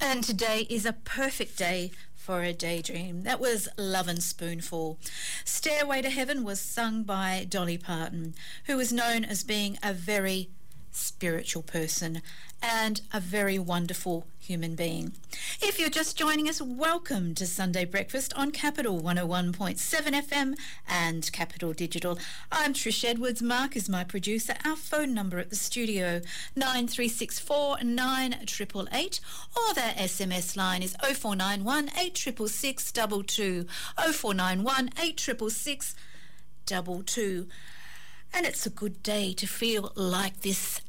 And today is a perfect day for a daydream. That was Love and Spoonful. Stairway to Heaven was sung by Dolly Parton, who is known as being a very spiritual person and a very wonderful human being. If you're just joining us, welcome to Sunday Breakfast on Capital 101.7 FM and Capital Digital. I'm Trish Edwards. Mark is my producer. Our phone number at the studio 9364 9888, or the SMS line is 0491 866 22 0491 866 22. And it's a good day to feel like this